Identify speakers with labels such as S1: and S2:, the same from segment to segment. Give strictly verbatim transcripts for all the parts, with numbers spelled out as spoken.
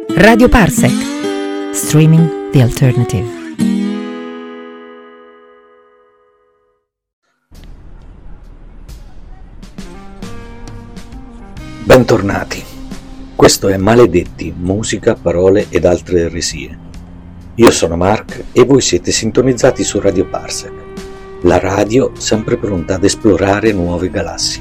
S1: Radio Parsec, streaming the alternative.
S2: Bentornati, questo è Maledetti, musica, parole ed altre eresie. Io sono Mark e voi siete sintonizzati su Radio Parsec, la radio sempre pronta ad esplorare nuove galassie.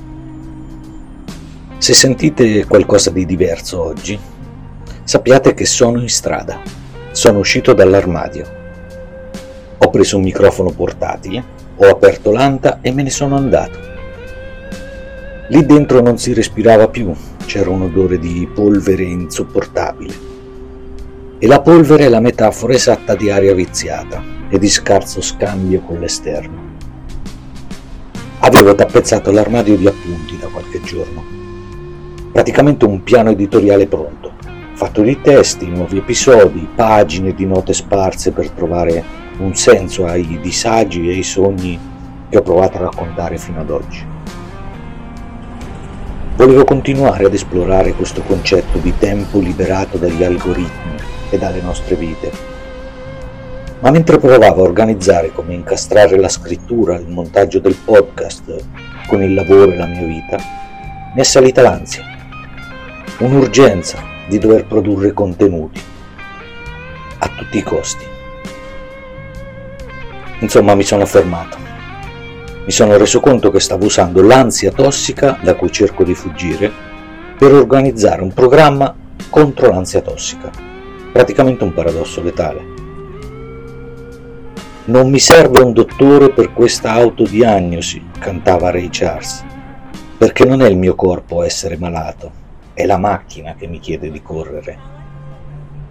S2: Se sentite qualcosa di diverso oggi, sappiate che sono in strada, sono uscito dall'armadio. Ho preso un microfono portatile, ho aperto l'anta e me ne sono andato. Lì dentro non si respirava più, c'era un odore di polvere insopportabile. E la polvere è la metafora esatta di aria viziata e di scarso scambio con l'esterno. Avevo tappezzato l'armadio di appunti da qualche giorno. Praticamente un piano editoriale pronto, fatto di testi, nuovi episodi, pagine di note sparse per trovare un senso ai disagi e ai sogni che ho provato a raccontare fino ad oggi. Volevo continuare ad esplorare questo concetto di tempo liberato dagli algoritmi e dalle nostre vite, ma mentre provavo a organizzare come incastrare la scrittura, il montaggio del podcast con il lavoro e la mia vita, mi è salita l'ansia. Un'urgenza di dover produrre contenuti a tutti i costi. Insomma, mi sono fermato. Mi sono reso conto che stavo usando l'ansia tossica da cui cerco di fuggire per organizzare un programma contro l'ansia tossica. Praticamente un paradosso letale. Non mi serve un dottore per questa autodiagnosi, cantava Ray Charles, perché non è il mio corpo a essere malato. È la macchina che mi chiede di correre.